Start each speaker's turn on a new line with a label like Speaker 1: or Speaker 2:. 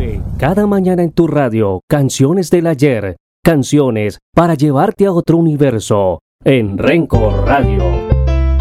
Speaker 1: Vive cada mañana en tu radio canciones del ayer, canciones para llevarte a otro universo en Renco Radio.